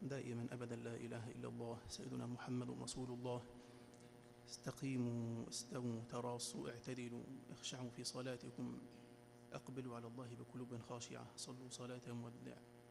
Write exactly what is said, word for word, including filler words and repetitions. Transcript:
دائما أبدا لا إله إلا الله سيدنا محمد رسول الله. استقيموا، استووا، تراصوا، اعتدلوا، اخشعوا في صلاتكم، أقبلوا على الله بقلوب خاشعة، صلوا صلاة مودع.